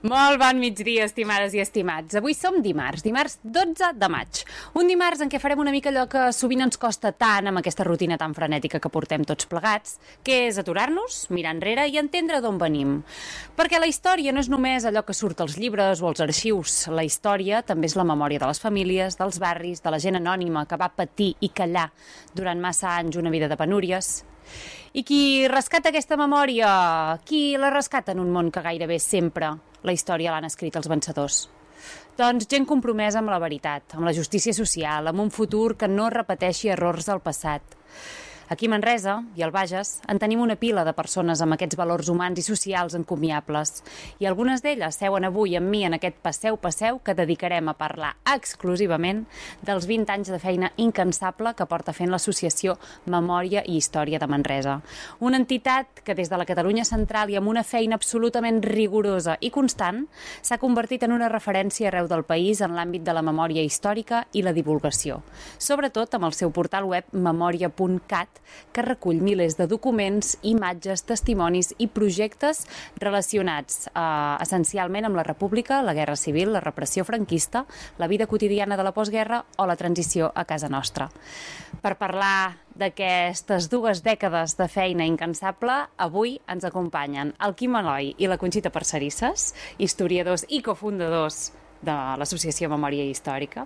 Molt bon migdia, estimades i estimats. Avui som dimarts 12 de maig. Un dimarts en què farem una mica allò que sovint ens costa tant amb aquesta rutina tan frenètica que portem tots plegats, que és aturar-nos, mirar enrere i entendre d'on venim. Perquè la història no és només allò que surt als llibres o als arxius. La història també és la memòria de les famílies, dels barris, de la gent anònima que va patir i callar durant massa anys una vida de penúries. I qui rescata aquesta memòria? Qui la rescata en un món que gairebé sempre la història l'han escrit els vencedors? Doncs gent compromesa amb la veritat, amb la justícia social, amb un futur que no repeteixi errors del passat. Aquí a Manresa i al Bages en tenim una pila de persones amb aquests valors humans i socials encomiables. I algunes d'elles seuen avui amb mi en aquest Passeu que dedicarem a parlar exclusivament dels 20 anys de feina incansable que porta fent l'associació Memòria i Història de Manresa. Una entitat que des de la Catalunya central i amb una feina absolutament rigorosa i constant s'ha convertit en una referència arreu del país en l'àmbit de la memòria històrica i la divulgació. Sobretot amb el seu portal web memòria.cat, que recull milers de documents, imatges, testimonis i projectes relacionats essencialment amb la República, la Guerra Civil, la repressió franquista, la vida quotidiana de la postguerra o la transició a casa nostra. Per parlar d'aquestes 2 dècades de feina incansable, avui ens acompanyen el Quim Aloi i la Conxita Parcerisses, historiadors i cofundadors de l'Associació Memòria i Història.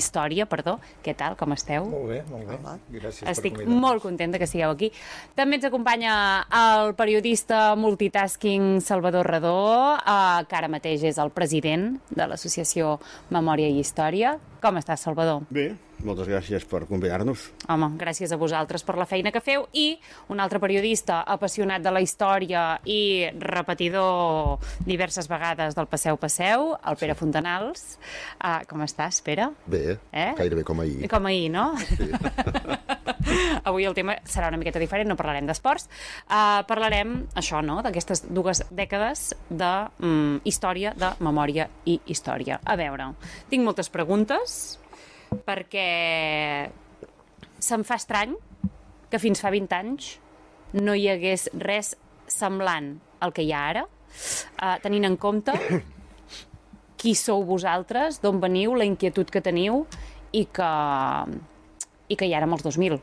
Què tal, com esteu? Molt bé, molt bé. Hola. Gràcies Estic per convidar-nos. molt contenta que sigueu aquí. També ens acompanya el periodista multitasking Salvador Redó, que ara mateix és el president de l'Associació Memòria i Història. Com estàs, Salvador? Bé, moltes gràcies per convidar-nos. Home, gràcies a vosaltres per la feina que feu. I un altre periodista apassionat de la història i repetidor diverses vegades del Passeu, el Pere Fontanals. Com estàs, Pere? Bé, gairebé com ahir. Com ahir, no? Sí. Avui el tema serà una miqueta diferent, no parlarem d'esports. Parlarem, això, no?, d'aquestes 2 dècades de història, de memòria i història. A veure, tinc moltes preguntes, perquè se'm fa estrany que fins fa 20 anys no hi hagués res semblant al que hi ha ara, tenint en compte qui sou vosaltres, d'on veniu, la inquietud que teniu i que hi ha ara amb els 2000.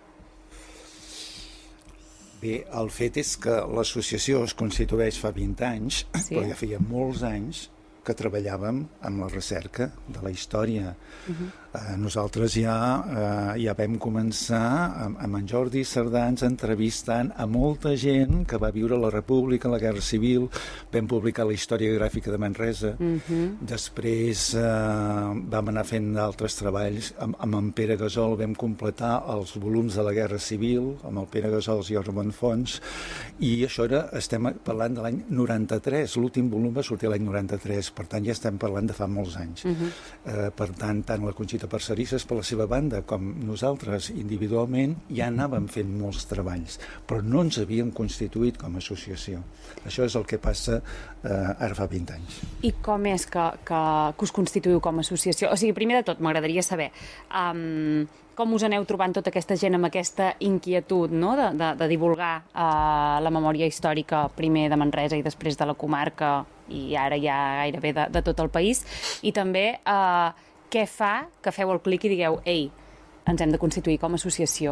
Bé, el fet és que l'associació es constitueix fa 20 anys, Sí. però ja feia molts anys que treballàvem amb la recerca de la història. Nosaltres ja vam començar amb en Jordi Cerdans entrevistant a molta gent que va viure la República, la Guerra Civil, vam publicar la història gràfica de Manresa, després vam anar fent d'altres treballs, amb en Pere Gasol vam completar els volums de la Guerra Civil, amb el Pere Gasols i el Ramon Fons, i això estem parlant de l'any 93, l'últim volum va sortir l'any 93, per tant ja estem parlant de fa molts anys. Per tant, tant la Conxita Parcerisses per la seva banda com nosaltres individualment ja anàvem fent molts treballs, però no ens havíem constituït com a associació. Això és el que passa ara fa 20 anys. I com és que us constituïu com a associació? O sigui, primer de tot, m'agradaria saber com us aneu trobant tota aquesta gent amb aquesta inquietud, no?, de divulgar la memòria històrica primer de Manresa i després de la comarca i ara ja gairebé de tot el país, i també què fa que feu el clic i digueu ei, ens hem de constituir com a associació?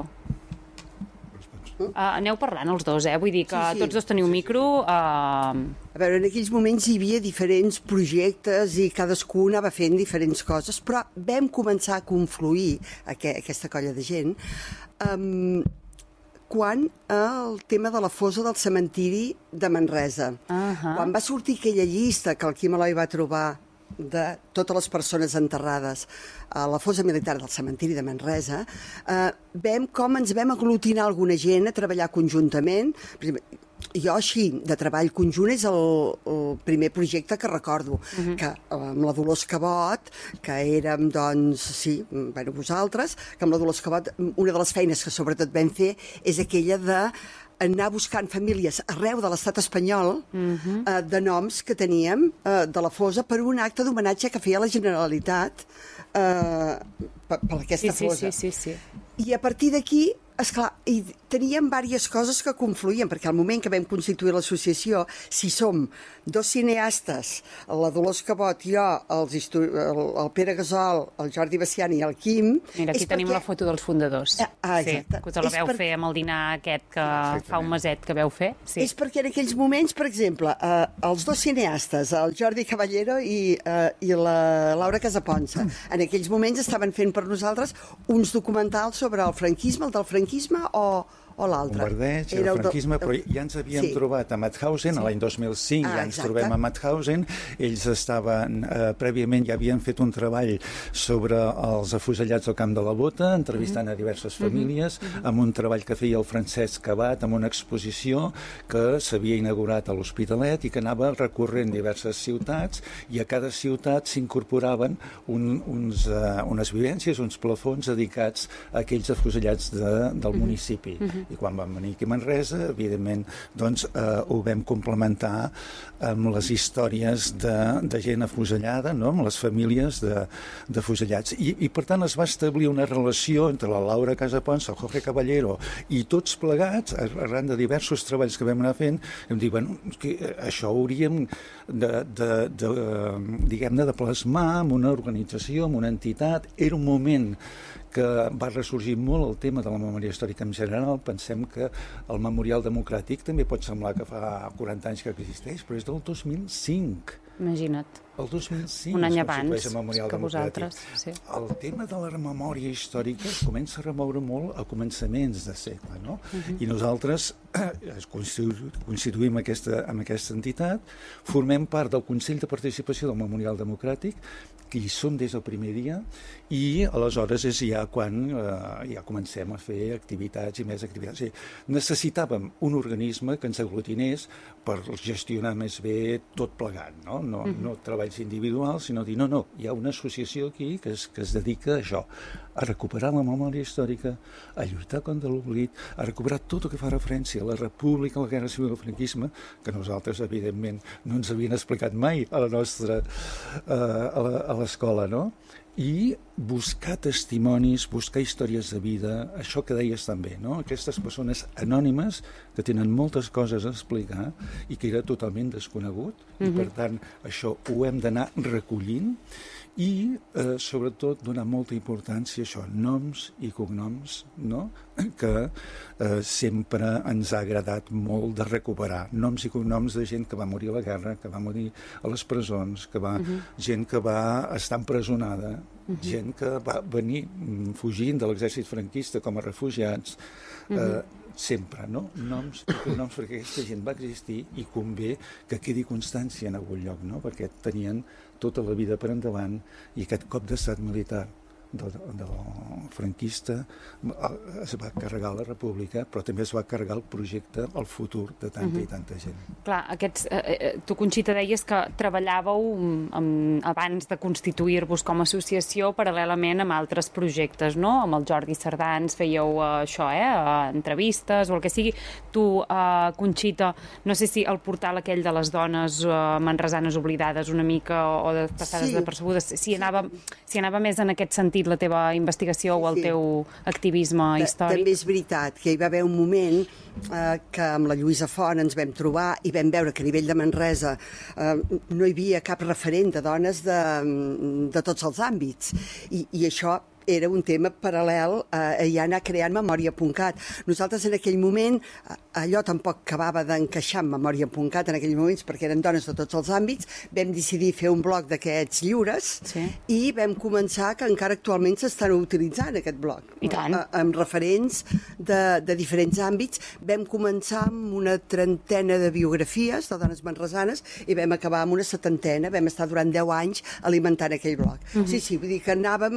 Aneu parlant els dos, vull dir que Sí. tots dos teniu micro. A veure, en aquells moments hi havia diferents projectes i cadascú anava fent diferents coses, però vam començar a confluir aquesta colla de gent quan el tema de la fosa del cementiri de Manresa. Quan va sortir aquella llista que el Quim Aloi va trobar de totes les persones enterrades a la fosa militar del cementiri de Manresa, vam com ens vam aglutinar alguna gent a treballar conjuntament. Jo així, de treball conjunt, és el primer projecte que recordo, que amb la Dolors Cabot, que érem, doncs, sí, bueno, vosaltres, que amb la Dolors Cabot, una de les feines que sobretot vam fer és aquella de anar buscant famílies arreu de l'estat espanyol de noms que teníem de la fosa per un acte d'homenatge que feia la Generalitat per aquesta fosa. Sí. I a partir d'aquí Esclar, i teníem diverses coses que confluïen, perquè al moment que vam constituir l'associació, si som 2 cineastes, la Dolors Cabot, jo, el Pere Gasol, el Jordi Baciani i el Quim... Mira, aquí tenim la foto dels fundadors. Exacte. Que us la veu fer amb el dinar aquest que fa un meset que veu fer. Sí. És perquè en aquells moments, per exemple, els 2 cineastes, el Jordi Caballero i la Laura Casaponsa, en aquells moments estaven fent per nosaltres uns documentals sobre el franquisme, el del franquisme o l'altre. Bombardeig, el franquisme, però ja ens havíem trobat a Mauthausen, l'any 2005, ja ens trobem a Mauthausen. Ells estaven, prèviament ja havien fet un treball sobre els afusellats al Camp de la Bota, entrevistant a diverses famílies, amb un treball que feia el Francesc Abat, amb una exposició que s'havia inaugurat a l'Hospitalet i que anava recorrent diverses ciutats, i a cada ciutat s'incorporaven unes vivències, uns plafons dedicats a aquells afusellats del municipi. I quan vam venir aquí a Manresa, evidentment, doncs, ho vam complementar amb les històries de gent afusellada, no? Amb les famílies d'afusellats. I, per tant, es va establir una relació entre la Laura Casaponsa, el Jorge Caballero, i tots plegats, arran de diversos treballs que vam anar fent, vam dir, bueno, això hauríem diguem-ne, de plasmar amb una organització, amb una entitat. Era un moment que va ressorgir molt el tema de la memòria històrica en general. Pensem que el Memorial Democràtic també pot semblar que fa 40 anys que existeix, però és del 2005. Imagina't. El 2005 un any abans que vosaltres. Sí. El tema de la memòria històrica es comença a remoure molt a començaments de segle, no? I nosaltres constituïm amb aquesta entitat, formem part del Consell de Participació del Memorial Democràtic, que hi som des del primer dia, i aleshores és ja quan ja comencem a fer activitats i més activitats. Sí, necessitàvem un organisme que ens aglutinés per gestionar més bé tot plegat, no? No treballs individuals, sinó dir, no, hi ha una associació aquí que es dedica a això, a recuperar la memòria històrica, a lluitar contra l'oblit, a recuperar tot el que fa referència a la República, a la Guerra Civil i al franquisme, que nosaltres, evidentment, no ens havien explicat mai a la nostra a l'escola, no? I buscar testimonis, buscar històries de vida, això que deies també, no? Aquestes persones anònimes que tenen moltes coses a explicar i que era totalment desconegut, i per tant això ho hem d'anar recollint i sobretot donar molta importància a això, noms i cognoms, no? Que sempre ens ha agradat molt de recuperar, noms i cognoms de gent que va morir a la guerra, que va morir a les presons, gent que va estar empresonada, gent que va venir fugint de l'exèrcit franquista com a refugiats, sempre, no? Noms i cognoms, perquè aquesta gent va existir i convé que quedi constància en algun lloc, no? Perquè tenien tota la vida per endavant i aquest cop d'estat militar del franquista es va carregar la república, però també es va carregar el projecte, el futur de tanta i tanta gent. Clar, tu, Conxita, deies que treballàveu abans de constituir-vos com a associació paral·lelament amb altres projectes, no? Amb el Jordi Cerdans fèieu això, entrevistes o el que sigui. Tu, Conxita, no sé si el portal aquell de les dones manresanes oblidades una mica o passades desapercebudes, si anava més en aquest sentit la teva investigació o el teu activisme històric. També és veritat que hi va haver un moment que amb la Lluïsa Font ens vam trobar i vam veure que a nivell de Manresa no hi havia cap referent de dones de tots els àmbits. I això era un tema paral·lel a ja anar creant Memòria.cat. Nosaltres en aquell moment, allò tampoc acabava d'encaixar amb Memòria.cat en aquells moments perquè eren dones de tots els àmbits, vam decidir fer un blog d'aquests lliures i vam començar, que encara actualment s'estan utilitzant aquest blog. I tant. Amb referents de diferents àmbits. Vam començar amb una trentena de biografies de dones manresanes i vam acabar amb una setantena. Vam estar durant 10 anys alimentant aquell blog. Sí, vull dir que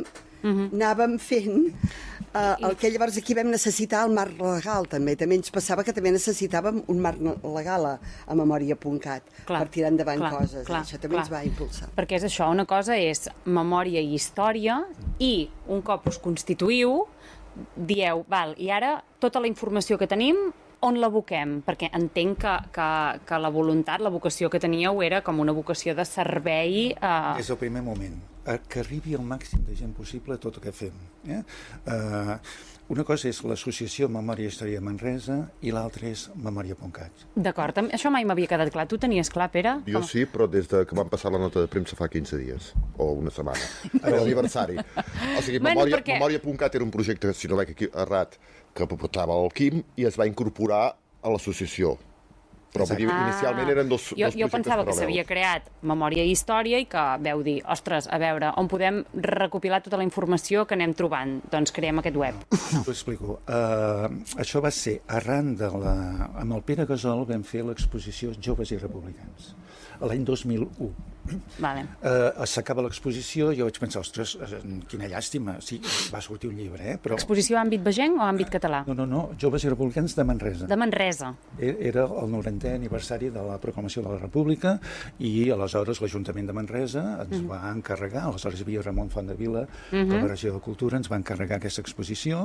anàvem fent el que llavors aquí vam necessitar el marc legal també ens passava que també necessitàvem un marc legal a Memòria.cat per tirar endavant coses, això també ens va impulsar. Perquè és això, una cosa és memòria i història i un cop us constituïu dieu, val, i ara tota la informació que tenim on l'aboquem? Perquè entenc que la voluntat, la vocació que teníeu era com una vocació de servei... Des del primer moment, que arribi al màxim de gent possible a tot el que fem. una cosa és l'Associació Memòria i Història de Manresa i l'altra és Memòria.cat. D'acord, això mai m'havia quedat clar. Tu tenies clar, Pere? Jo sí, però des que vam passar la nota de premsa fa 15 dies, o una setmana, a l'aniversari. O sigui, Memòria.cat era un projecte, si no veig aquí errat, que portava el Quim i es va incorporar a l'associació. Però vull dir, inicialment eren dos projectes jo pensava que s'havia creat Memòria i Història i que veu dir, ostres, a veure, on podem recopilar tota la informació que anem trobant? Doncs creem aquest web. T'ho explico. Això va ser arran de la... Amb el Pere Gasol vam fer l'exposició Joves i Republicans, l'any 2001. Vale. S'acaba l'exposició i jo vaig pensar, ostres, quina llàstima. Sí, va sortir un llibre, però... Exposició àmbit vegenc o àmbit català? No, Joves i Republicans de Manresa. De Manresa. Era el 90è aniversari de la proclamació de la República i aleshores l'Ajuntament de Manresa ens va encarregar, aleshores hi havia Ramon Fontdevila, com a regidor de Cultura, ens va encarregar aquesta exposició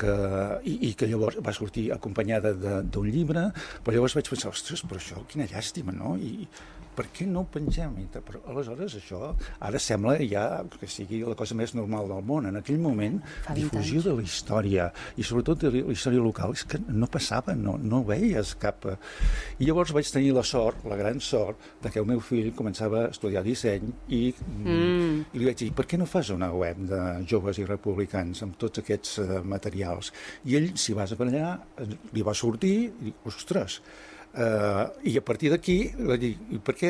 i que llavors va sortir acompanyada d'un llibre, però llavors vaig pensar, ostres, però això quina llàstima, no? I per què no ho pengem? Però aleshores això ara sembla ja que sigui la cosa més normal del món. En aquell moment, difusió de la història i sobretot de la història local és que no passava, no veies cap... I llavors vaig tenir la sort, la gran sort, de que el meu fill començava a estudiar disseny i li vaig dir, per què no fas una web de Joves i Republicans amb tots aquests materials? I ell, si vas per allà, li va sortir i dic, ostres... I a partir d'aquí vaig dir, i per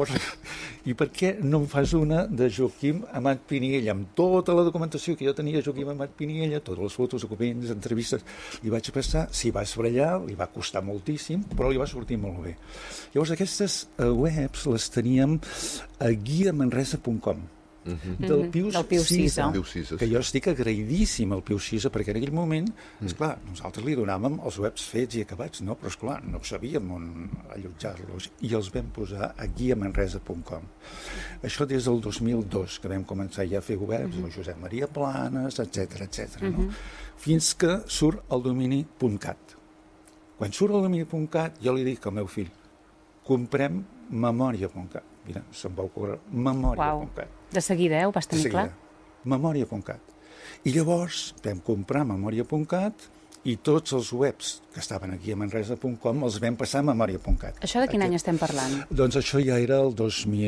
què no em fas una de Joaquim Amat Piniella amb tota la documentació que jo tenia de Joaquim Amat Piniella, totes les fotos, documents, entrevistes, i vaig passar, si vas per allà li va costar moltíssim, però li va sortir molt bé. Llavors aquestes webs les teníem a guiamanresa.com del Pius Sisa, que jo estic agraïdíssim al Pius Sisa, perquè en aquell moment, esclar, nosaltres li donàvem els webs fets i acabats, no? Però esclar, no sabíem on allotjar-los i els vam posar a guiamanresa.com. Això des del 2002, que vam començar ja a fer webs, el Josep Maria Planes, etc. No? Fins que surt el domini .cat. Quan surt el domini.cat, jo li dic al meu fill, comprem Memòria.cat. Mira, se'm va ocórrer Memòria.cat. De seguida, ho vas tenir clar? Memòria.cat. I llavors vam comprar Memòria.cat i tots els webs que estaven aquí a Manresa.com els vam passar a Memòria.cat. Això de quin any estem parlant? Doncs això ja era el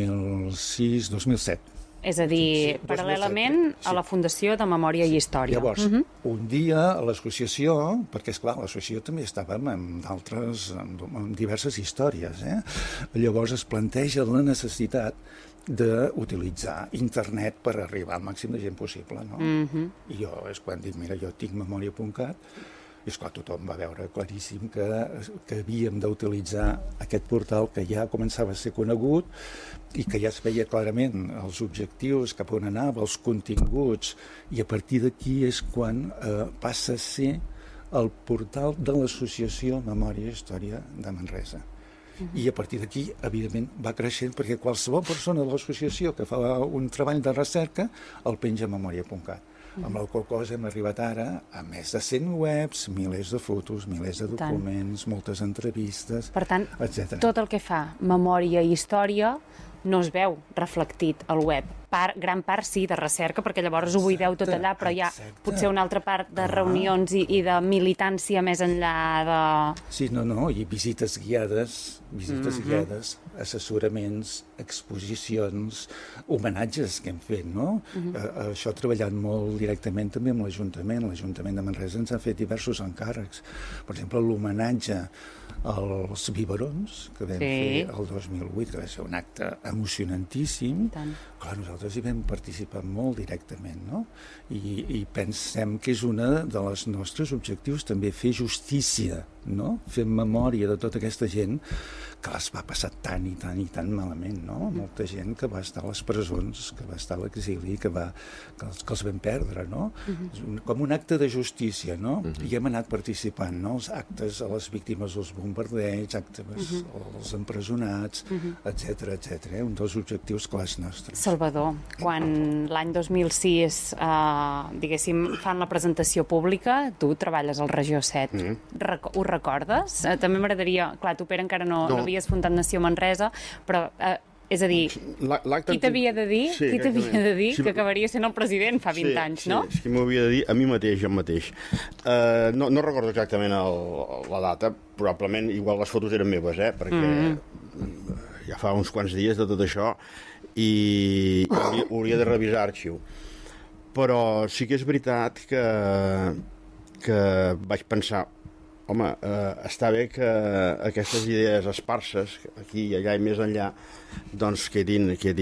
2006-2007. És a dir, paral·lelament a la Fundació de Memòria i Història. Llavors, un dia a l'associació, perquè esclar, l'associació també estàvem amb diverses històries, llavors es planteja la necessitat d'utilitzar internet per arribar al màxim de gent possible, no? I jo és quan dic, mira, jo tinc Memòria.cat, i esclar, tothom va veure claríssim que havíem d'utilitzar aquest portal que ja començava a ser conegut i que ja es veia clarament els objectius, cap on anava, els continguts, i a partir d'aquí és quan passa a ser el portal de l'Associació Memòria i Història de Manresa. I a partir d'aquí, evidentment, va creixent perquè qualsevol persona de l'associació que fa un treball de recerca el penja a Memòria.cat. Amb la qual cosa hem arribat ara a més de 100 webs, milers de fotos, milers de documents, moltes entrevistes, per tant, etc. Tot el que fa Memòria i Història no es veu reflectit al web. Gran part sí, de recerca, perquè llavors ho buideu tot allà, però hi ha potser una altra part de reunions i de militància més enllà de... Sí, no, i visites guiades, assessoraments, exposicions, homenatges que hem fet, no? Això ha treballat molt directament també amb l'Ajuntament. L'Ajuntament de Manresa ens ha fet diversos encàrrecs. Per exemple, l'homenatge als biberons, que vam fer el 2008, que va ser un acte emocionantíssim. Clar, nosaltres hi vam participar molt directament, no? I pensem que és una de les nostres objectius també fer justícia, no? Fer memòria de tota aquesta gent que es va passar tant i tan malament, no? Molta gent que va estar a les presons, que va estar a l'exili, que els vam perdre, no? Com un acte de justícia, no? I hem anat participant, no? Els actes a les víctimes dels bombardeigs, actes als empresonats, etc. Un dels objectius clars nostres. Salvador, quan l'any 2006, diguéssim, fan la presentació pública, tu treballes al Regió 7. Ho recordes? També m'agradaria... Clar, tu, Pere, encara no havies fundat Nació Manresa, però És a dir, qui t'havia de dir, que acabaria sent el president fa 20 anys, no? Sí, qui m'ho havia de dir a mi mateix, jo mateix. No recordo exactament la data, probablement igual les fotos eren meves, perquè ja fa uns quants dies de tot això i hauria de revisar arxiu. Però sí que és veritat que vaig pensar, home, està bé que aquestes idees esparses, aquí i allà i més enllà, doncs quedin